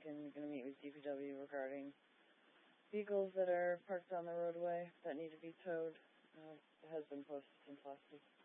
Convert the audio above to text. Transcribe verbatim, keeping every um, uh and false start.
Lincoln, going to meet with D P W regarding vehicles that are parked on the roadway that need to be towed. Uh, it has been posted since last week.